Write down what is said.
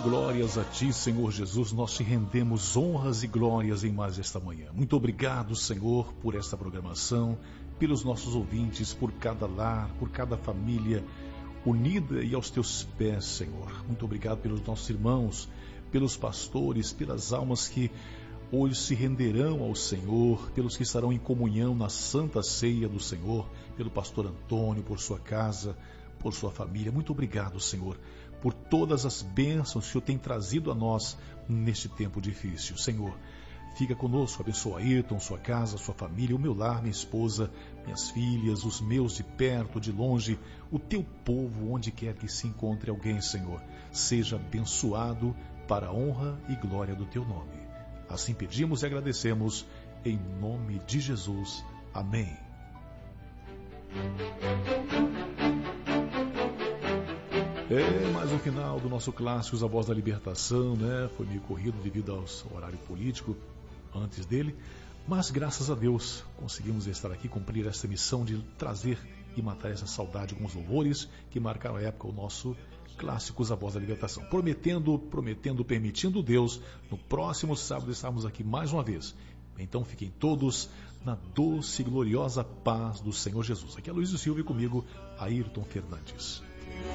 glórias a Ti, Senhor Jesus. Nós te rendemos honras e glórias em mais esta manhã. Muito obrigado, Senhor, por esta programação, pelos nossos ouvintes, por cada lar, por cada família unida e aos Teus pés, Senhor. Muito obrigado pelos nossos irmãos, pelos pastores, pelas almas que hoje se renderão ao Senhor, pelos que estarão em comunhão na Santa Ceia do Senhor, pelo pastor Antônio, por sua casa, por sua família. Muito obrigado, Senhor, por todas as bênçãos que o Senhor tem trazido a nós neste tempo difícil. Senhor, fica conosco, abençoa Ayrton, sua casa, sua família, o meu lar, minha esposa, minhas filhas, os meus de perto, de longe, o teu povo, onde quer que se encontre alguém, Senhor. Seja abençoado para a honra e glória do teu nome. Assim pedimos e agradecemos, em nome de Jesus. Amém. Mais um final do nosso Clássicos, a Voz da Libertação, né? Foi meio corrido devido ao horário político antes dele, mas graças a Deus conseguimos estar aqui, cumprir essa missão de trazer e matar essa saudade com os louvores que marcaram a época o nosso Clássicos, a Voz da Libertação. Prometendo, permitindo Deus, no próximo sábado estarmos aqui mais uma vez. Então fiquem todos na doce e gloriosa paz do Senhor Jesus. Aqui é Luiz Silva e comigo, Ayrton Fernandes.